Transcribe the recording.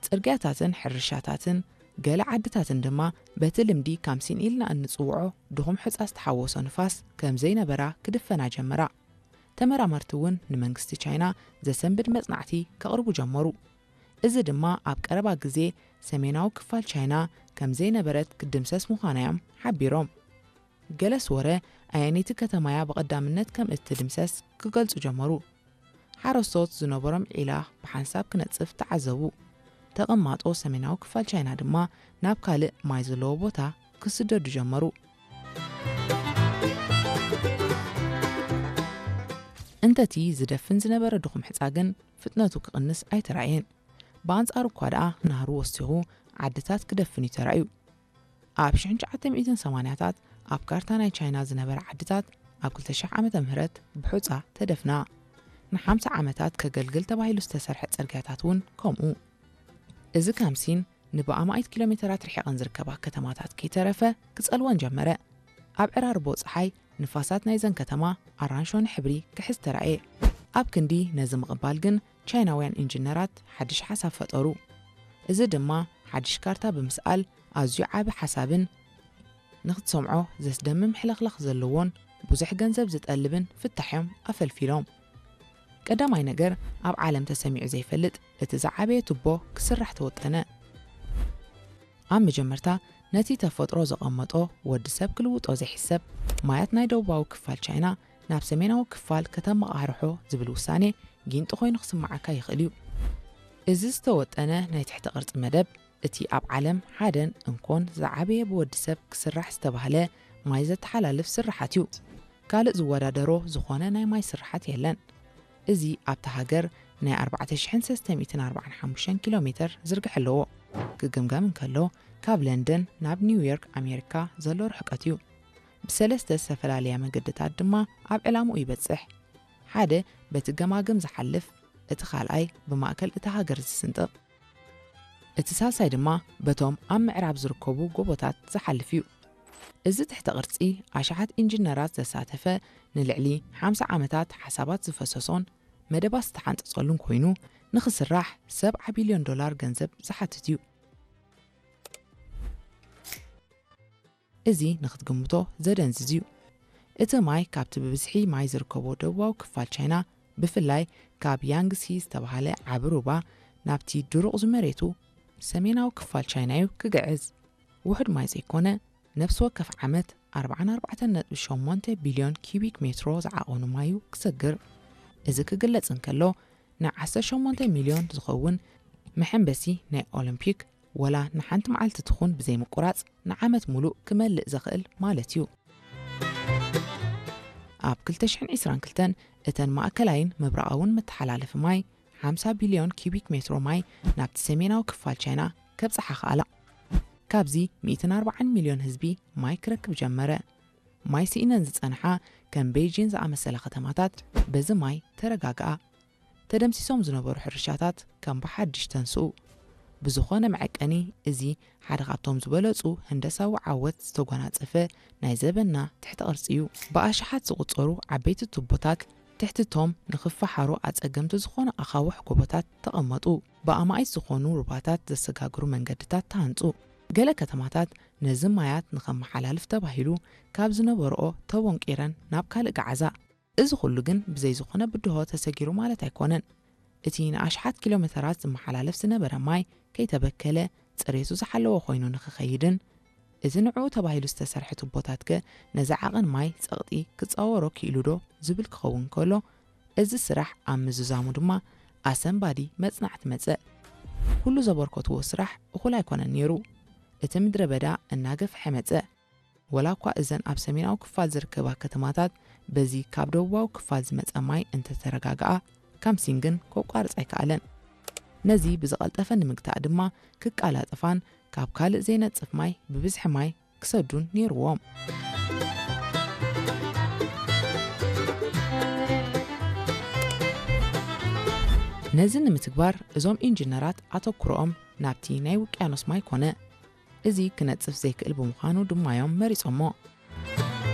ጽርግያታትን ሕርሻታትን ገለ ዓድታትን ድማ በቲ ልምዲ ካምሲን ኢልና እንጽውዖ ድኹም ሕጻስ ተሓወሶ ንፋስ ከም ዘይነበራ ክድፈና ጀመራ። ተመራመርቲ እውን ንመንግስቲ ቻይና ዘሰንብድ መጽናዕቲ ከቕርቡ ጀመሩ። እዚ ድማ ኣብ ቀረባ ግዜ ሰሜናዊ ክፋል ቻይና ከም ዘይነበረት ክድምሰስ ምዃናዮም ሓቢሮም። ገለስ ወረ ኣየነይቲ ከተማያ በቐዳምነት ከም እትድምሰስ ክገልጹ ጀመሩ። ሓረስቶት ዝነበሮም ዒላ ብሓንሳብ ክነጽፍ ተዓዘቡ። ተቐማጦ ሰሜናዊ ክፋል ቻይና ድማ ናብ ካልእ ማይ ዘለዎ ቦታ ክስደዱ ጀመሩ። እንተቲ ዝደፍን ዝነበረ ድኹም ሕጻ ግን ፍጥነቱ ክቕንስ ኣይተራእየን። ብኣንጻሩ እኳ ደኣ ናህሩ ወሲኹ ዓድታት ክደፍን ይተራእዩ። ኣብ 1980ታት ኣብ ካርታ ናይ ቻይና ዝነበረ ዓድታት ኣብ 2000 ዓመተ ምህረት ብሑጻ ተደፍና። ን50 ዓመታት ከገልግል ተባሂሉ ዝተሰርሐ ጽርግያታት እውን ከምኡ። እዚ ካምሲን ንብኣማይት ኪሎሜትራት ርሒቐን ዝርከባ ከተማታት ከይተረፈ ክጸልወን ጀመረ። ኣብ ዕራርቦ ፀሓይ ንፋሳት ናይ ዘን ከተማ ኣራንሾን ሕብሪ ክሕዝ ተራእየ። ኣብ ክንዲ ነዚ ምቕባል ግን ቻይናውያን ኢንጂነራት ሓድሽ ሓሳብ ፈጠሩ። እዚ ድማ ሓድሽ ካርታ ብምስኣል ኣዝዩ ዓቢ ሓሳብን ንኽትሰምዖ ዘስደምም ሕለኽለኽ ዘለዎን ብዙሕ ገንዘብ ዝጠልብን ፍታሕዮም ኣፈልፊሎም። ቀዳማይ ነገር ኣብ ዓለም ተሰሚዑ ዘይፈልጥ እቲ ዝዓበየ ቱቦ ክስራሕ ተወጠነ። ኣብ መጀመርታ ነቲ ተፈጥሮ ዘቐመጦ ወዲ ሰብ ክልውጦ ዘይሕሰብ ማያት ናይ ደቡባዊ ክፋል ቻይና ናብ ሰሜናዊ ክፋል ከተመቓርሖ ዝብል ውሳኔ ጊንጢ ኮይኑ ክስማዓካ ይኽእል እዩ። እዚ ዝተወጠነ ናይ ትሕቲ ቅርፂ መደብ እቲ ኣብ ዓለም ሓደን እንኮን ዝዓበየ ብወዲ ሰብ ክስራሕ ዝተባህለ ማይ ዘተሓላልፍ ስራሓት እዩ። ካልእ ዝወዳደሮ ዝኾነ ናይ ማይ ስራሓት የለን። እዚ ኣብታ ሃገር ናይ 4345 ኪሎ ሜትር ዝርግሕ ኣለዎ። ክግምገም እንከሎ ካብ ለንደን ናብ ኒውዮርክ ኣሜሪካ ዘሎ ርሕቀት እዩ። ብሰለስተ ዝተፈላለያ መገድታት ድማ ኣብ ዕላምኡ ይበጽሕ። ሓደ በቲ ገማግም ዝሓልፍ፣ እቲ ካልኣይ ብማእከል እቲ ሃገር ዝስንጥቕ፣ እቲ ሳልሳይ ድማ በቶም ኣብ ምዕራብ ዝርከቡ ጎቦታት ዝሓልፍ እዩ። እዚ ትሕቲ ቅርፂ ኣሽሓት ኢንጂነራት ዘሳተፈ ንልዕሊ 50 ዓመታት ሓሳባት ዝፈሰሶን መደባት ዝተሓንጸጸሉን ኮይኑ ንኽስራሕ $7 ቢልዮን ገንዘብ ዝሓትት እዩ። እዚ ንኽትግምቶ ዘደንዝዝ እዩ። እቲ ማይ ካብቲ ብብዝሒ ማይ ዝርከቦ ደቡባዊ ክፋል ቻይና ብፍላይ ካብ ያንግሲ ዝተባህለ ዓቢ ሩባ ናብቲ ድሩቕ ዝመሬቱ ሰሜናዊ ክፋል ቻይና እዩ ክግዕዝ። ውሕድ ማይ ዘይኮነ ነፍሲ ወከፍ ዓመት 44.8 ቢልዮን ኪቢክ ሜትሮ ዝዓቐኑ ማዩ ክሰግር። እዚ ክግለጽ እንከሎ ናይ 18 ሚልዮን ዝኸውን መሐንበሲ ናይ ኦሎምፒክ ወላ ንሓንቲ መዓልቲ ትኹን ብዘይምቁራጽ ንዓመት ሙሉእ ክመልእ ዘኽእል ማለት እዩ። ኣብ 2022 እተን ማእከላይን ምብራቓውን መተሓላለፊ ማይ 50 ቢልዮን ኪቢክ ሜትሮ ማይ ናብቲ ሰሜናዊ ክፋል ቻይና ከብጽሓ ኸኣላ። ካብዚ 140 ሚልዮን ህዝቢ ማይ ክረክብ ጀመረ። ማይ ሲኢነን ዝጸንሓ ከም ቤይጂን ዝኣመሰለ ከተማታት በዚ ማይ ተረጋግኣ። ተደምሲሶም ዝነበሩ ሕርሻታት ከም ብሓድሽ ተንስኡ። ብዝኾነ መዐቀኒ እዚ ሓደ ካብቶም ዝበለጹ ህንደሳዊ ዓወት ዝተጓናጸፈ ናይ ዘበና ትሕቲ ቅርፂ እዩ። ብኣሽሓት ዝቝጸሩ ዓበይቲ ቱቦታት ትሕትቶም ንኽፈሓሩ ኣጸገምቲ ዝኾነ ኣኻውሕ ጎቦታት ተቐመጡ። ብኣማኢት ዝኾኑ ሩባታት ዘሰጋግሩ መንገድታት ተሃንጹ። ገለ ከተማታት ነዚ ማያት ንኸመሓላልፍ ተባሂሉ ካብ ዝነበርኦ ተወንቂረን ናብ ካልእ ገዓዛ። እዚ ኩሉ ግን ብዘይ ዝኾነ ብድሆ ተሰጊሩ ማለት ኣይኮነን። እቲ ንኣሽሓት ኪሎሜትራት ዝመሓላለፍ ዝነበረ ማይ ከይተበከለ ጽሬቱ ዝሓለወ ኮይኑ ንኽኸይድን እዚ ንዕኡ ተባሂሉ ዝተሰርሐ ቱቦታት ከ ነዚ ዓቐን ማይ ጸቕጢ ክጻወሮ ክኢሉ ዶ ዝብል ክኸውን ከሎ እዚ ስራሕ ኣብ ምዝዛሙ ድማ ኣሰንባዲ መጽናዕቲ መጸእ። ኩሉ ዘበርከትዎ ስራሕ እኹል ኣይኮነን ነይሩ። እቲ ምድረ በዳ እናገፍሐ መጸእ። ወላ እኳ እዘን ኣብ ሰሜናዊ ክፋል ዝርከባ ከተማታት በዚ ካብ ደቡባዊ ክፋል ዝመጸ ማይ እንተተረጋግኣ ካምሲን ግን ከቋርጽ ኣይከኣለን። ነዚ ብዝቐልጠፈ ንምግታእ ድማ ክቃላጥፋን ካብ ካልእ ዘይነጽፍ ማይ ብብዝሒ ማይ ክሰዱን ነይርዎም። ነዚ ንምትግባር እዞም ኢንጂነራት ኣተኩሮኦም ናብቲ ናይ ውቅያኖስ ማይ ኮነ። እዚ ክነጽፍ ዘይክእል ብምዃኑ ድማዮም መሪጾሞ።